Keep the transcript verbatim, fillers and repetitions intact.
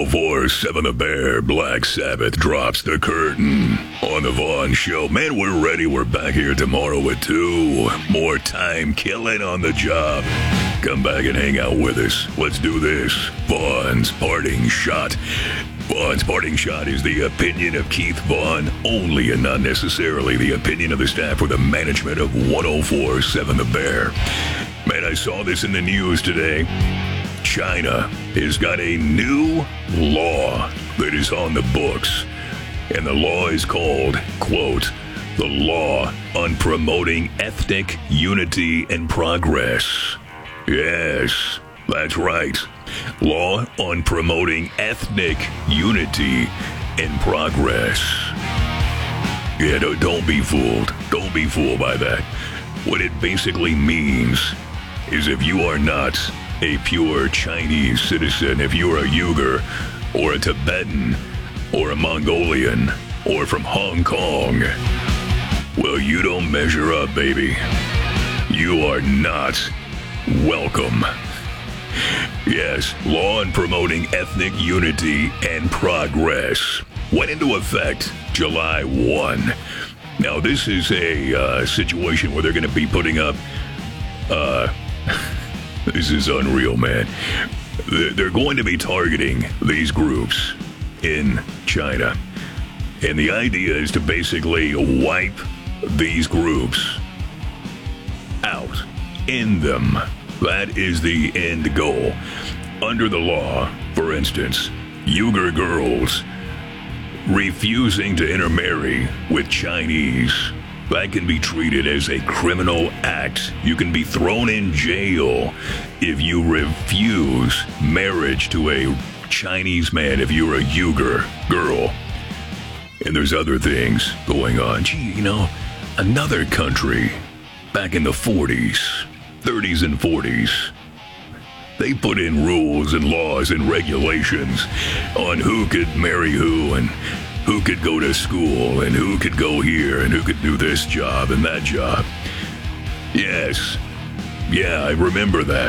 oh four seven The Bear, Black Sabbath drops the curtain on the Vaughn Show. Man, we're ready. We're back here tomorrow at two. More time killing on the job. Come back and hang out with us. Let's do this. Vaughn's Parting Shot. Vaughn's Parting Shot is the opinion of Keith Vaughn only, and not necessarily the opinion of the staff or the management of one oh four seven The Bear. Man, I saw this in the news today. China has got a new law that is on the books, and the law is called, quote, the Law on Promoting Ethnic Unity and Progress. Yes, that's right. Law on Promoting Ethnic Unity and Progress. Yeah, don't, don't be fooled. Don't be fooled by that. What it basically means is if you are not a pure Chinese citizen, if you're a Uyghur or a Tibetan or a Mongolian or from Hong Kong, well, you don't measure up, baby. You are not welcome. Yes, law on promoting ethnic unity and progress went into effect July first. Now, this is a uh, situation where they're going to be putting up uh this is unreal, man. They're going to be targeting these groups in China. And the idea is to basically wipe these groups out, end them. That is the end goal. Under the law, for instance, Uyghur girls refusing to intermarry with Chinese, that can be treated as a criminal act. You can be thrown in jail if you refuse marriage to a Chinese man, if you're a Uyghur girl. And there's other things going on. Gee, you know, another country back in the forties, thirties and forties, they put in rules and laws and regulations on who could marry who and who could go to school and who could go here and who could do this job and that job. Yes. Yeah, I remember that.